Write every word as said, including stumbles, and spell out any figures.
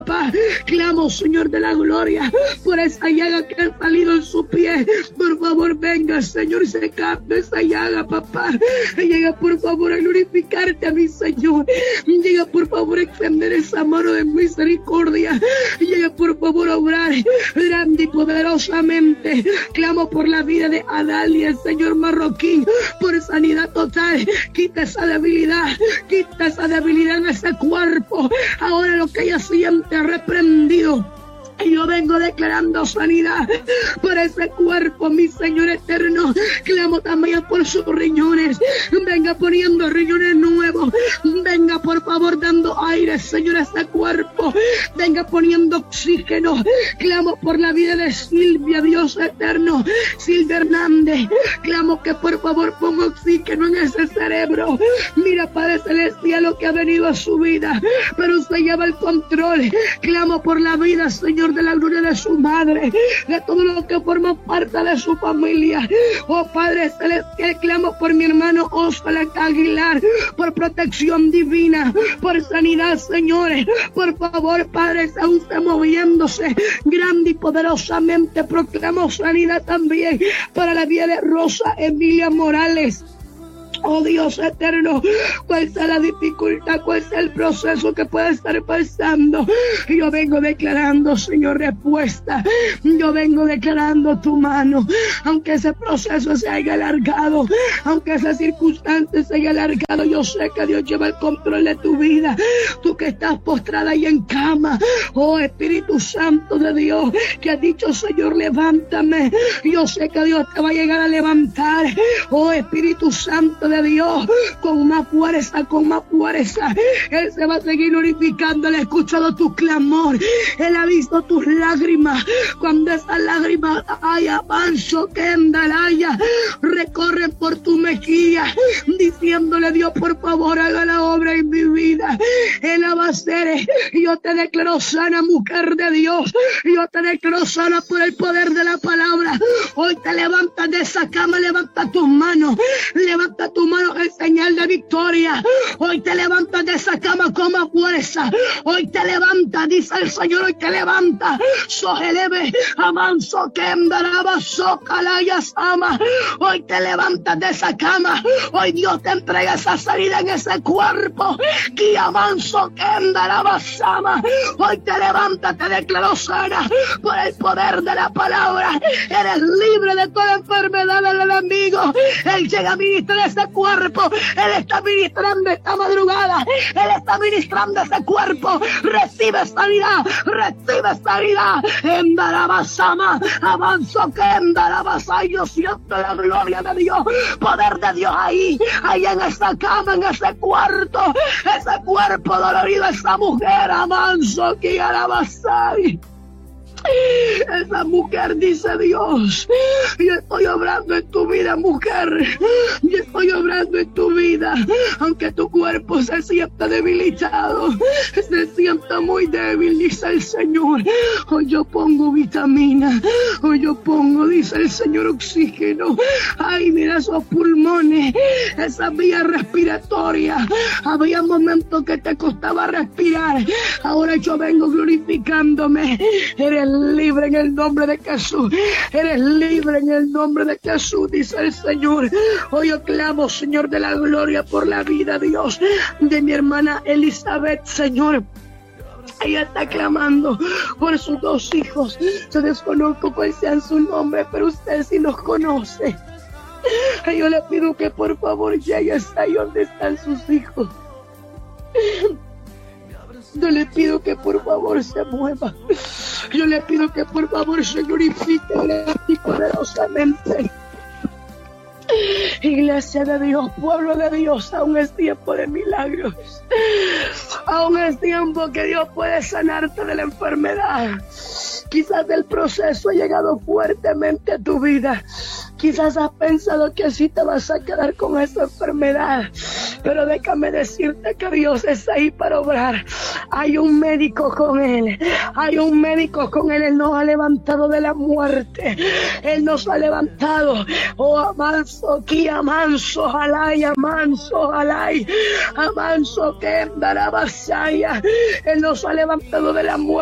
Papá, clamo, Señor de la gloria, por esa llaga que ha salido en su pie. Por favor, venga, Señor, y se cambie esa llaga, papá. Llega, por favor, a glorificarte a mi Señor. Llega, por favor, a extender esa mano de misericordia. Llega, por favor, a obrar grande y poderosamente. Clamo por la vida de Adalia, el Señor Marroquín, por sanidad total. Quita esa debilidad, quita esa debilidad en ese cuerpo. Ahora lo que ella siente reprendido. Y yo vengo declarando sanidad por ese cuerpo, mi Señor eterno. Clamo también por sus riñones. Venga poniendo riñones nuevos. Venga, por favor, dando aire, Señor, a ese cuerpo. Venga poniendo oxígeno. Clamo por la vida de Silvia, Dios eterno. Silvia Hernández. Clamo que por favor ponga oxígeno en ese cerebro. Mira, Padre Celestial, lo que ha venido a su vida. Pero usted lleva el control. Clamo por la vida, Señor, de la gloria de su madre, de todo lo que forma parte de su familia. Oh Padre Celestial, clamo por mi hermano Oscar Aguilar, por protección divina, por sanidad, señores. Por favor, Padre, está usted moviéndose grande y poderosamente. Proclamo sanidad también para la vida de Rosa Emilia Morales. Oh Dios eterno, cuál sea la dificultad, cuál sea el proceso que pueda estar pasando. Yo vengo declarando, Señor, respuesta. Yo vengo declarando tu mano. Aunque ese proceso se haya alargado, aunque esa circunstancia se haya alargado, yo sé que Dios lleva el control de tu vida. Tú que estás postrada ahí en cama, oh Espíritu Santo de Dios, que has dicho, Señor, levántame. Yo sé que Dios te va a llegar a levantar. Oh Espíritu Santo de Dios, con más fuerza, con más fuerza. Él se va a seguir glorificando. Él ha escuchado tu clamor, Él ha visto tus lágrimas. Cuando esas lágrimas, ay, avanzo, que andalaya, recorren por tu mejilla, diciéndole, Dios, por favor, haga la obra en mi vida. Él la va a hacer. Yo te declaro sana, mujer de Dios. Yo te declaro sana por el poder de la palabra. Hoy te levantas de esa cama, levanta tus manos, levanta tus manos en señal de victoria. Hoy te levantas de esa cama con más fuerza. Hoy te levantas, dice el Señor, hoy te levanta. Sojeleve, avanzo, que embaraba, socalayas, ama. Hoy te levantas de esa cama. Hoy Dios te entrega esa salida en ese cuerpo. Que avanzo, que embaraba, ama. Hoy te levantas, te declaro sana por el poder de la palabra. Eres libre de toda enfermedad del enemigo. Él llega a ministrar ese cuerpo. Él está ministrando esta madrugada. Él está ministrando ese cuerpo. Recibe sanidad, recibe sanidad. En Barabasama, avanzo que en Barabasama, yo siento la gloria de Dios, poder de Dios ahí, ahí en esa cama, en ese cuarto, ese cuerpo dolorido, esa mujer, avanzo que Arabasai. Esa mujer, dice Dios, yo estoy obrando en tu vida, mujer. Yo estoy obrando en tu vida. Aunque tu cuerpo se sienta debilitado, se sienta muy débil, dice el Señor. Hoy yo pongo vitamina. Hoy yo pongo, dice el Señor, oxígeno. Ay, mira esos pulmones, esa vía respiratoria. Había momentos que te costaba respirar. Ahora yo vengo glorificándome. Eres libre en el nombre de Jesús. Eres libre en el nombre de Jesús, dice el Señor. Hoy yo clamo, Señor de la gloria, por la vida, Dios, de mi hermana Elizabeth, Señor. Ella está clamando por sus dos hijos. Yo desconozco cuál sea su nombre, pero usted sí los conoce. Yo le pido que por favor llegue hasta ahí donde están sus hijos. Yo le pido que por favor se mueva. Yo le pido que por favor se glorifique y poderosamente. Iglesia de Dios, pueblo de Dios, aún es tiempo de milagros. Aún es tiempo que Dios puede sanarte de la enfermedad. Quizás el proceso ha llegado fuertemente a tu vida. Quizás has pensado que así te vas a quedar con esa enfermedad. Pero déjame decirte que Dios está ahí para obrar. Hay un médico con él. Hay un médico con él. Él nos ha levantado de la muerte. Él nos ha levantado. Oh, amanso, ki amanso, alay, amanso, alay, amanso, que dará basaya. Él nos ha levantado de la muerte.